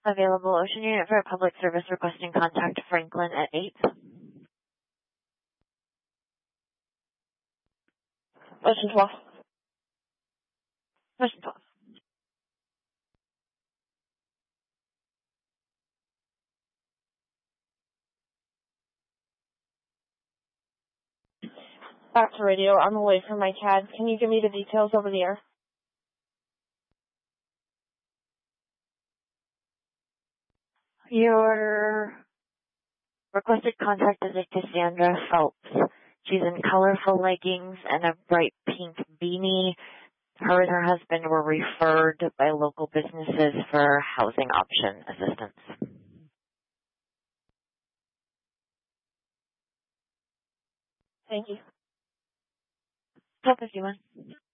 Available Ocean Unit for a public service requesting contact Franklin at 8. Ocean 12. Ocean 12. Back to radio. I'm away from my CAD. Can you give me the details over the air? Your requested contact is a Cassandra Phelps. She's in colorful leggings and a bright pink beanie. Her and her husband were referred by local businesses for housing option assistance. Thank you. 1251.